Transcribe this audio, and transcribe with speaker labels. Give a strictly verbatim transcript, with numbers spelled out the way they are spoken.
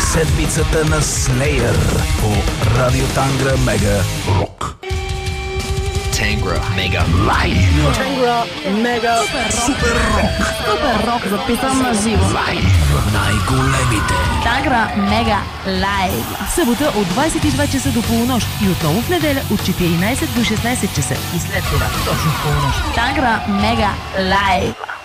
Speaker 1: седмицата на Slayer по Радио Тангра Мега Рок.
Speaker 2: Тангра Мега
Speaker 1: Лайв.
Speaker 3: Тангра Мега
Speaker 1: Супер рок.
Speaker 3: Супер рок, записан на живо.
Speaker 1: Лайв. Най-големите.
Speaker 3: Тангра Мега Лайв.
Speaker 4: Събота от двадесет и два часа до полунощ и отново в неделя от четиринадесет до шестнадесет часа. И след това точно в полунощ.
Speaker 3: Тангра Мега Лайв.